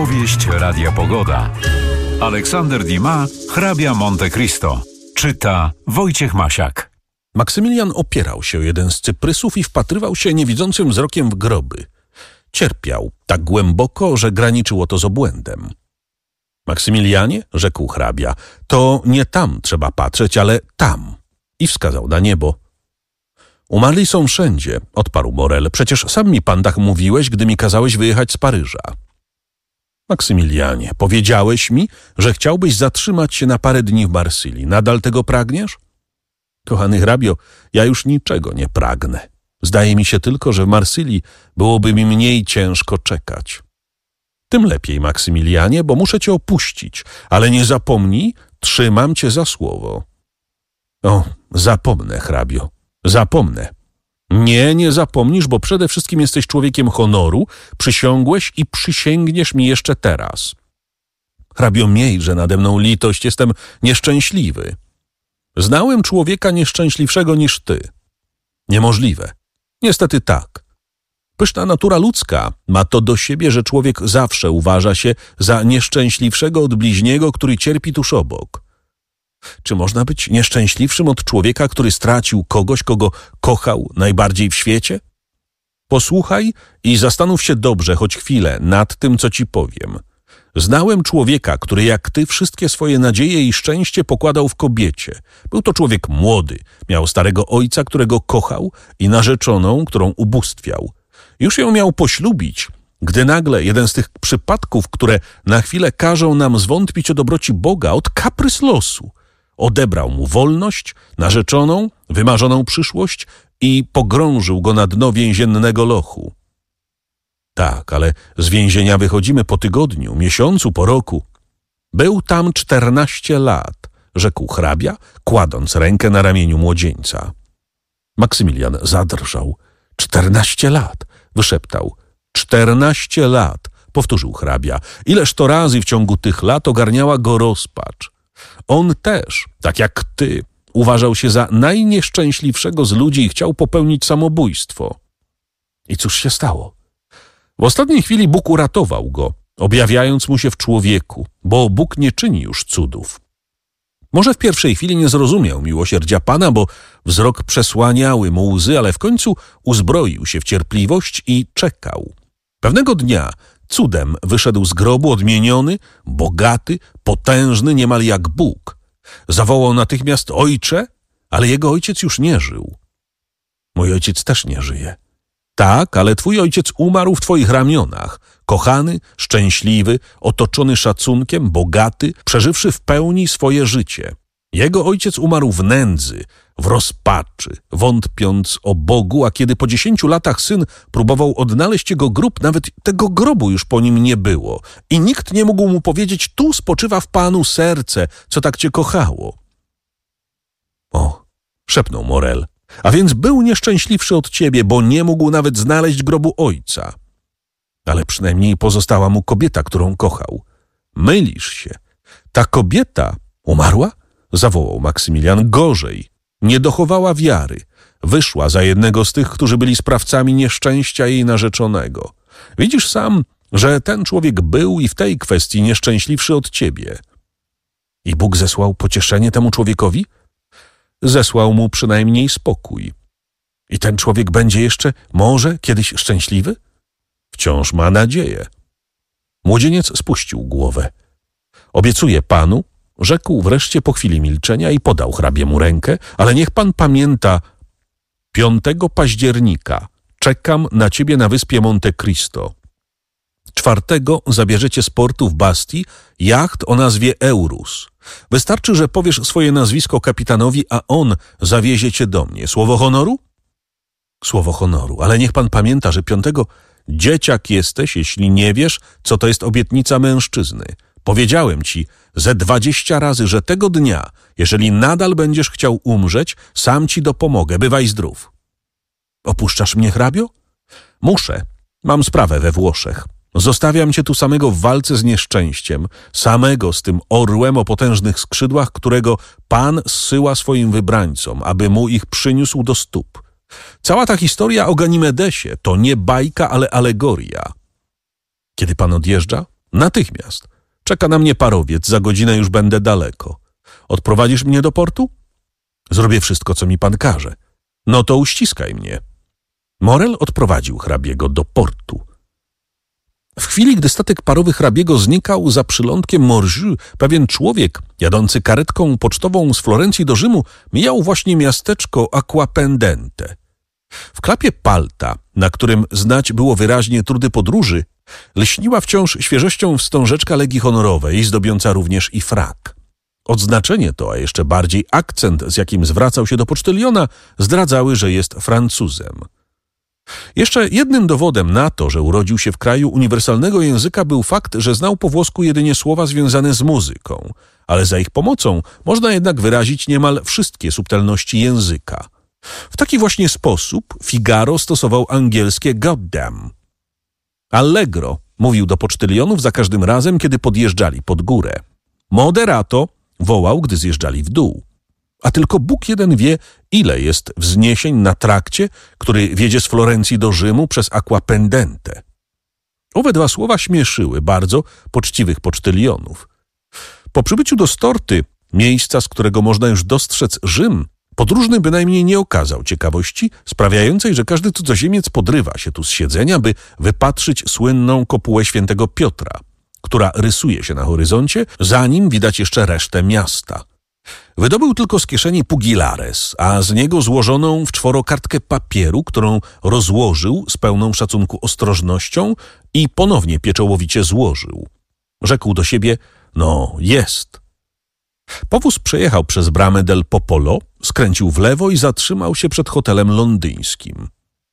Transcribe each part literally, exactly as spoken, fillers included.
Powieść Radia Pogoda. Aleksander Dumas, Hrabia Monte Cristo. Czyta Wojciech Masiak. Maksymilian opierał się o jeden z cyprysów i wpatrywał się niewidzącym wzrokiem w groby. Cierpiał tak głęboko, że graniczyło to z obłędem. Maksymilianie, rzekł hrabia, to nie tam trzeba patrzeć, ale tam. I wskazał na niebo. Umarli są wszędzie, odparł Morel. Przecież sam mi pan tak mówiłeś, gdy mi kazałeś wyjechać z Paryża. Maksymilianie, powiedziałeś mi, że chciałbyś zatrzymać się na parę dni w Marsylii. Nadal tego pragniesz? Kochany hrabio, ja już niczego nie pragnę. Zdaje mi się tylko, że w Marsylii byłoby mi mniej ciężko czekać. Tym lepiej, Maksymilianie, bo muszę cię opuścić, ale nie zapomnij, trzymam cię za słowo. O, zapomnę, hrabio, zapomnę. Nie, nie zapomnisz, bo przede wszystkim jesteś człowiekiem honoru, przysiągłeś i przysięgniesz mi jeszcze teraz. Hrabio, miejże nade mną litość, jestem nieszczęśliwy. Znałem człowieka nieszczęśliwszego niż ty. Niemożliwe. Niestety tak. Pyszna natura ludzka ma to do siebie, że człowiek zawsze uważa się za nieszczęśliwszego od bliźniego, który cierpi tuż obok. Czy można być nieszczęśliwszym od człowieka, który stracił kogoś, kogo kochał najbardziej w świecie? Posłuchaj i zastanów się dobrze, choć chwilę, nad tym, co ci powiem. Znałem człowieka, który jak ty wszystkie swoje nadzieje i szczęście pokładał w kobiecie. Był to człowiek młody, miał starego ojca, którego kochał i narzeczoną, którą ubóstwiał. Już ją miał poślubić, gdy nagle jeden z tych przypadków, które na chwilę każą nam zwątpić o dobroci Boga, od kaprys losu, odebrał mu wolność, narzeczoną, wymarzoną przyszłość i pogrążył go na dno więziennego lochu. Tak, ale z więzienia wychodzimy po tygodniu, miesiącu, po roku. Był tam czternaście lat, rzekł hrabia, kładąc rękę na ramieniu młodzieńca. Maksymilian zadrżał. Czternaście lat, wyszeptał. Czternaście lat, powtórzył hrabia. Ileż to razy w ciągu tych lat ogarniała go rozpacz. On też, tak jak ty, uważał się za najnieszczęśliwszego z ludzi i chciał popełnić samobójstwo. I cóż się stało? W ostatniej chwili Bóg uratował go, objawiając mu się w człowieku, bo Bóg nie czyni już cudów. Może w pierwszej chwili nie zrozumiał miłosierdzia Pana, bo wzrok przesłaniały mu łzy, ale w końcu uzbroił się w cierpliwość i czekał. Pewnego dnia cudem wyszedł z grobu odmieniony, bogaty, potężny, niemal jak Bóg. Zawołał natychmiast: ojcze, ale jego ojciec już nie żył. Mój ojciec też nie żyje. Tak, ale twój ojciec umarł w twoich ramionach, kochany, szczęśliwy, otoczony szacunkiem, bogaty, przeżywszy w pełni swoje życie. Jego ojciec umarł w nędzy, w rozpaczy, wątpiąc o Bogu, a kiedy po dziesięciu latach syn próbował odnaleźć jego grób, nawet tego grobu już po nim nie było i nikt nie mógł mu powiedzieć: tu spoczywa w Panu serce, co tak cię kochało. O, szepnął Morel. A więc był nieszczęśliwszy od ciebie, bo nie mógł nawet znaleźć grobu ojca. Ale przynajmniej pozostała mu kobieta, którą kochał. Mylisz się. Ta kobieta umarła? Zawołał Maksymilian. Gorzej. Nie dochowała wiary. Wyszła za jednego z tych, którzy byli sprawcami nieszczęścia jej narzeczonego. Widzisz sam, że ten człowiek był i w tej kwestii nieszczęśliwszy od ciebie. I Bóg zesłał pocieszenie temu człowiekowi? Zesłał mu przynajmniej spokój. I ten człowiek będzie jeszcze, może, kiedyś szczęśliwy? Wciąż ma nadzieję. Młodzieniec spuścił głowę. Obiecuję panu, rzekł wreszcie po chwili milczenia i podał hrabiemu rękę, ale niech pan pamięta, piątego października czekam na ciebie na wyspie Monte Cristo. Czwartego zabierzecie z portu w Bastii jacht o nazwie Eurus. Wystarczy, że powiesz swoje nazwisko kapitanowi, a on zawiezie cię do mnie. Słowo honoru? Słowo honoru, ale niech pan pamięta, że piątego dzieciak jesteś, jeśli nie wiesz, co to jest obietnica mężczyzny. Powiedziałem ci ze dwadzieścia razy, że tego dnia, jeżeli nadal będziesz chciał umrzeć, sam ci dopomogę. Bywaj zdrów. Opuszczasz mnie, hrabio? Muszę. Mam sprawę we Włoszech. Zostawiam cię tu samego w walce z nieszczęściem, samego z tym orłem o potężnych skrzydłach, którego Pan zsyła swoim wybrańcom, aby mu ich przyniósł do stóp. Cała ta historia o Ganimedesie to nie bajka, ale alegoria. Kiedy pan odjeżdża? Natychmiast. Czeka na mnie parowiec, za godzinę już będę daleko. Odprowadzisz mnie do portu? Zrobię wszystko, co mi pan każe. No to uściskaj mnie. Morel odprowadził hrabiego do portu. W chwili, gdy statek parowy hrabiego znikał za przylądkiem Morgiu, pewien człowiek, jadący karetką pocztową z Florencji do Rzymu, mijał właśnie miasteczko Acquapendente. W klapie palta, na którym znać było wyraźnie trudy podróży, lśniła wciąż świeżością wstążeczka Legii Honorowej, zdobiąca również i frak. Odznaczenie to, a jeszcze bardziej akcent, z jakim zwracał się do pocztyliona, zdradzały, że jest Francuzem. Jeszcze jednym dowodem na to, że urodził się w kraju uniwersalnego języka, był fakt, że znał po włosku jedynie słowa związane z muzyką, ale za ich pomocą można jednak wyrazić niemal wszystkie subtelności języka. W taki właśnie sposób Figaro stosował angielskie goddamn. Allegro mówił do pocztylionów za każdym razem, kiedy podjeżdżali pod górę. Moderato wołał, gdy zjeżdżali w dół. A tylko Bóg jeden wie, ile jest wzniesień na trakcie, który wiedzie z Florencji do Rzymu przez Acquapendente. Owe dwa słowa śmieszyły bardzo poczciwych pocztylionów. Po przybyciu do Storty, miejsca, z którego można już dostrzec Rzym, podróżny bynajmniej nie okazał ciekawości, sprawiającej, że każdy cudzoziemiec podrywa się tu z siedzenia, by wypatrzyć słynną kopułę świętego Piotra, która rysuje się na horyzoncie, zanim widać jeszcze resztę miasta. Wydobył tylko z kieszeni pugilares, a z niego złożoną w czworo kartkę papieru, którą rozłożył z pełną szacunku ostrożnością i ponownie pieczołowicie złożył. Rzekł do siebie, no jest. Powóz przejechał przez bramę del Popolo, skręcił w lewo i zatrzymał się przed hotelem londyńskim.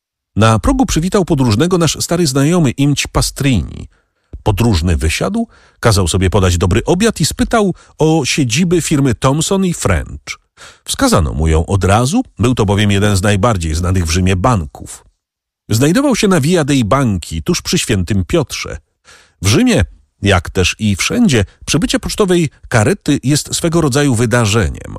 Na progu przywitał podróżnego nasz stary znajomy Imć Pastrini. Podróżny wysiadł, kazał sobie podać dobry obiad i spytał o siedziby firmy Thomson i French. Wskazano mu ją od razu, był to bowiem jeden z najbardziej znanych w Rzymie banków. Znajdował się na Via dei Banchi, tuż przy Świętym Piotrze. W Rzymie, jak też i wszędzie, przybycie pocztowej karety jest swego rodzaju wydarzeniem.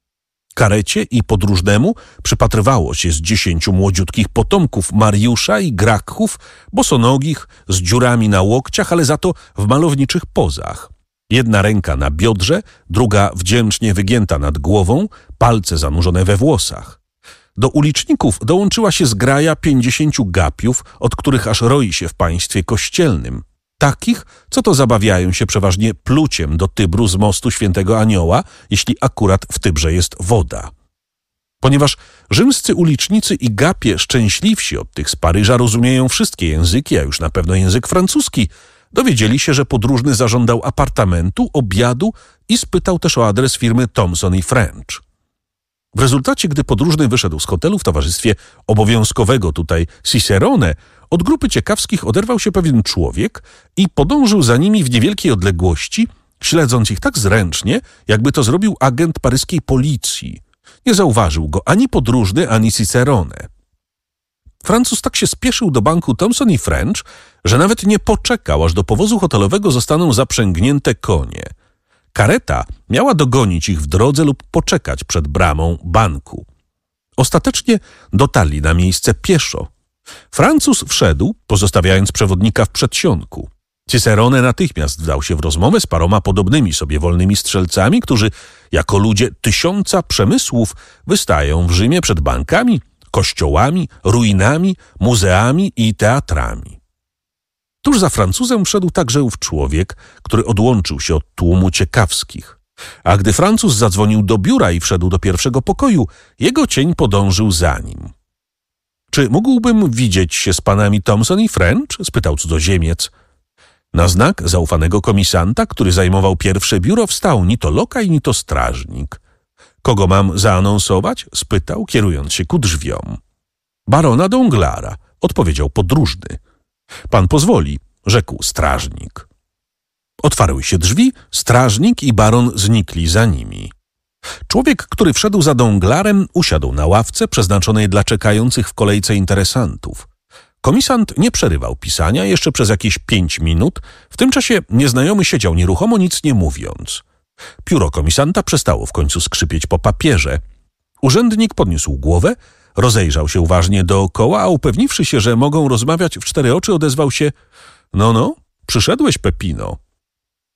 Karecie i podróżnemu przypatrywało się z dziesięciu młodziutkich potomków Mariusza i Gracchów, bosonogich, z dziurami na łokciach, ale za to w malowniczych pozach. Jedna ręka na biodrze, druga wdzięcznie wygięta nad głową, palce zanurzone we włosach. Do uliczników dołączyła się zgraja pięćdziesięciu gapiów, od których aż roi się w państwie kościelnym. Takich, co to zabawiają się przeważnie pluciem do Tybru z mostu Świętego Anioła, jeśli akurat w Tybrze jest woda. Ponieważ rzymscy ulicznicy i gapie szczęśliwsi od tych z Paryża rozumieją wszystkie języki, a już na pewno język francuski, dowiedzieli się, że podróżny zażądał apartamentu, obiadu i spytał też o adres firmy Thomson i French. W rezultacie, gdy podróżny wyszedł z hotelu w towarzystwie obowiązkowego tutaj Cicerone, od grupy ciekawskich oderwał się pewien człowiek i podążył za nimi w niewielkiej odległości, śledząc ich tak zręcznie, jakby to zrobił agent paryskiej policji. Nie zauważył go ani podróżny, ani Cicerone. Francuz tak się spieszył do banku Thomson i French, że nawet nie poczekał, aż do powozu hotelowego zostaną zaprzęgnięte konie. Kareta miała dogonić ich w drodze lub poczekać przed bramą banku. Ostatecznie dotarli na miejsce pieszo. Francuz wszedł, pozostawiając przewodnika w przedsionku. Cicerone natychmiast wdał się w rozmowę z paroma podobnymi sobie wolnymi strzelcami, którzy jako ludzie tysiąca przemysłów wystają w Rzymie przed bankami, kościołami, ruinami, muzeami i teatrami. Tuż za Francuzem wszedł także ów człowiek, który odłączył się od tłumu ciekawskich. A gdy Francuz zadzwonił do biura i wszedł do pierwszego pokoju, jego cień podążył za nim. Czy mógłbym widzieć się z panami Thomson i French? Spytał cudzoziemiec. Na znak zaufanego komisanta, który zajmował pierwsze biuro, wstał ni to lokaj, ni to strażnik. Kogo mam zaanonsować? Spytał, kierując się ku drzwiom. Barona Donglara, odpowiedział podróżny. Pan pozwoli, rzekł strażnik. Otwarły się drzwi, strażnik i baron znikli za nimi. Człowiek, który wszedł za Donglarem, usiadł na ławce przeznaczonej dla czekających w kolejce interesantów. Komisant nie przerywał pisania jeszcze przez jakieś pięć minut. W tym czasie nieznajomy siedział nieruchomo, nic nie mówiąc. Pióro komisanta przestało w końcu skrzypieć po papierze. Urzędnik podniósł głowę, rozejrzał się uważnie dookoła, a upewniwszy się, że mogą rozmawiać w cztery oczy, odezwał się: No, no, przyszedłeś, Pepino.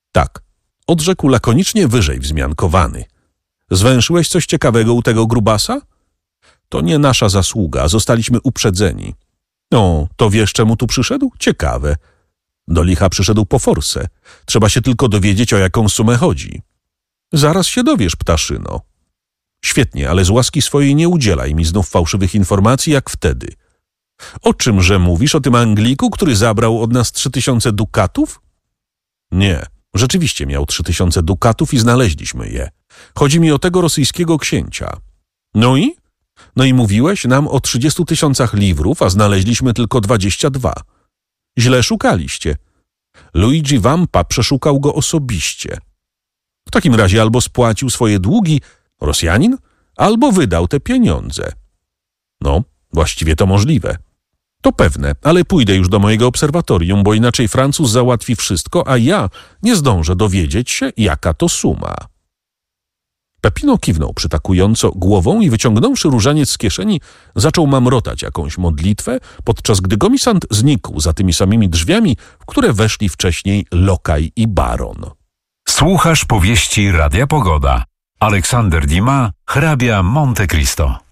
Tak, odrzekł lakonicznie wyżej wzmiankowany. Zwęszyłeś coś ciekawego u tego grubasa? To nie nasza zasługa, zostaliśmy uprzedzeni. No, to wiesz, czemu tu przyszedł? Ciekawe. Do licha przyszedł po forsę. Trzeba się tylko dowiedzieć, o jaką sumę chodzi. Zaraz się dowiesz, ptaszyno. Świetnie, ale z łaski swojej nie udzielaj mi znów fałszywych informacji, jak wtedy. O czymże mówisz? O tym Angliku, który zabrał od nas trzy tysiące dukatów? Nie, rzeczywiście miał trzy tysiące dukatów i znaleźliśmy je. Chodzi mi o tego rosyjskiego księcia. No i? No i mówiłeś nam o trzydziestu tysiącach liwrów, a znaleźliśmy tylko dwadzieścia dwa. Źle szukaliście. Luigi Vampa przeszukał go osobiście. W takim razie albo spłacił swoje długi Rosjanin, albo wydał te pieniądze. No, właściwie to możliwe. To pewne, ale pójdę już do mojego obserwatorium, bo inaczej Francuz załatwi wszystko, a ja nie zdążę dowiedzieć się, jaka to suma. Pepino kiwnął przytakująco głową i wyciągnąwszy różaniec z kieszeni, zaczął mamrotać jakąś modlitwę, podczas gdy komisant znikł za tymi samymi drzwiami, w które weszli wcześniej Lokaj i Baron. Słuchasz powieści Radia Pogoda. Aleksander Dumas, hrabia Monte Cristo.